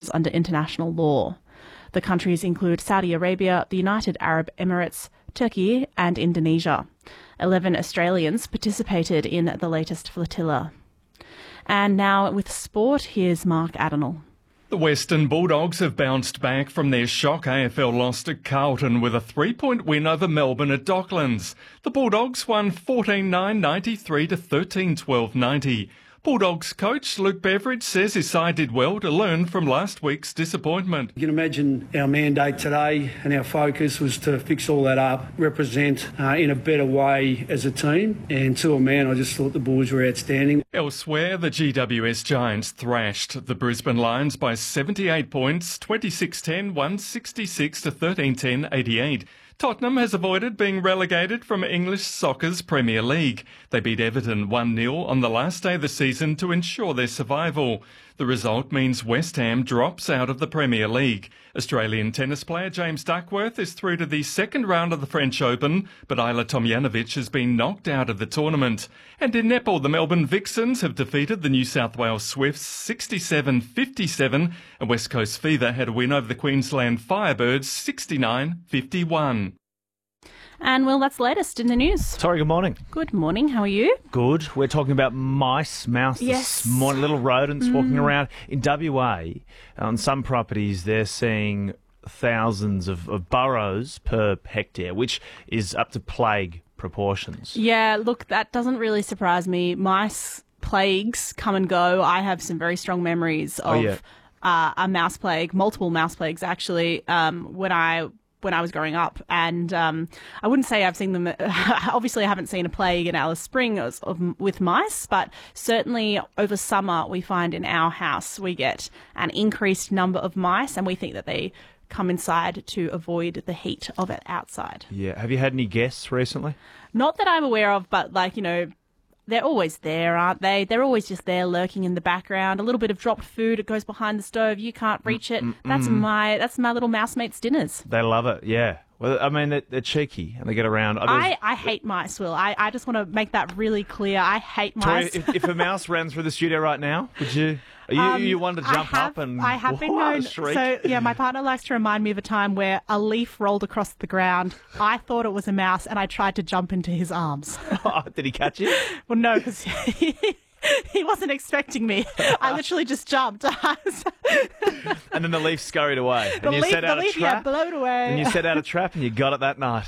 animals under international law. The countries include Saudi Arabia, the United Arab Emirates, Turkey and Indonesia. 11 Australians participated in the latest flotilla. And now with sport, here's Mark Adenall. The Western Bulldogs have bounced back from their shock AFL loss to Carlton with a 3-point win over Melbourne at Docklands. The Bulldogs won 14-9-93 to 13-12-90. Bulldogs coach Luke Beveridge says his side did well to learn from last week's disappointment. You can imagine our mandate today and our focus was to fix all that up, represent in a better way as a team, and to a man I just thought the Bulls were outstanding. Elsewhere, the GWS Giants thrashed the Brisbane Lions by 78 points, 26-10, 166 to 13-10, 88. Tottenham has avoided being relegated from English soccer's Premier League. They beat Everton 1-0 on the last day of the season to ensure their survival. The result means West Ham drops out of the Premier League. Australian tennis player James Duckworth is through to the second round of the French Open, but Ajla Tomljanovic has been knocked out of the tournament. And in netball, the Melbourne Vixens have defeated the New South Wales Swifts 67-57, and West Coast Fever had a win over the Queensland Firebirds 69-51. And, well, that's the latest in the news. Sorry, good morning. Good morning. How are you? Good. We're talking about mouse Yes. this morning, little rodents walking around. In WA, on some properties, they're seeing thousands of burrows per hectare, which is up to plague proportions. Yeah, look, that doesn't really surprise me. Mice plagues come and go. I have some very strong memories of a mouse plague, multiple mouse plagues, actually, when I was growing up. And I wouldn't say I've seen them. Obviously, I haven't seen a plague in Alice Springs with mice, but certainly over summer, we find in our house we get an increased number of mice, and we think that they come inside to avoid the heat of it outside. Yeah. Have you had any guests recently? Not that I'm aware of, but they're always there, aren't they? They're always just there lurking in the background. A little bit of dropped food, it goes behind the stove, you can't reach it. That's my little mousemate's dinners. They love it, yeah. Well, I mean, they're cheeky and they get around. I hate mice, Will. I just want to make that really clear. I hate mice. Tori, if a mouse ran through the studio right now, would you? Are you one to jump up and I have been known. Shriek? So, yeah, my partner likes to remind me of a time where a leaf rolled across the ground. I thought it was a mouse and I tried to jump into his arms. Oh, did he catch you? Well, no, because he wasn't expecting me. I literally just jumped. And then the leaf scurried away. The leaf, yeah, blowed away. And you set out a trap and you got it that night.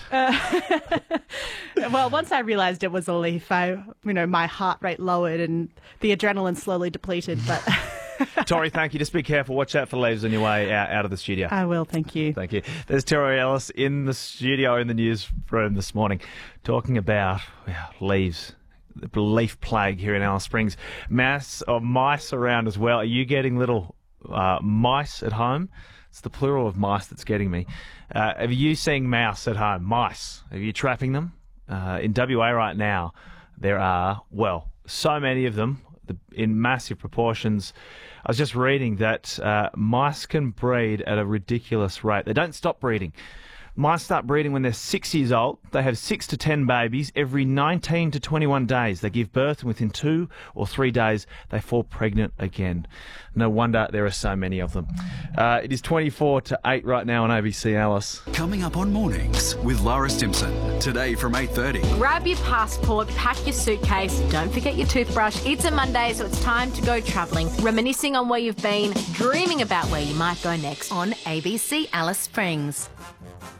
Well, once I realised it was a leaf, my heart rate lowered and the adrenaline slowly depleted. But Tori, thank you. Just be careful. Watch out for leaves on your way out of the studio. I will, thank you. Thank you. There's Tori Ellis in the studio in the newsroom this morning talking about leaves. The leaf plague here in Alice Springs. Mice around as well. Are you getting little mice at home? It's the plural of mice that's getting me. Are you seeing mouse at home? Mice. Are you trapping them? In WA right now, there are, so many of them in massive proportions. I was just reading that mice can breed at a ridiculous rate. They don't stop breeding. Mice start breeding when they're 6 years old. They have 6 to 10 babies every 19 to 21 days. They give birth, and within 2 or 3 days, they fall pregnant again. No wonder there are so many of them. It is 24 to 8 right now on ABC Alice. Coming up on Mornings with Lara Simpson. Today from 8:30. Grab your passport, pack your suitcase, don't forget your toothbrush. It's a Monday, so it's time to go travelling, reminiscing on where you've been, dreaming about where you might go next on ABC Alice Springs.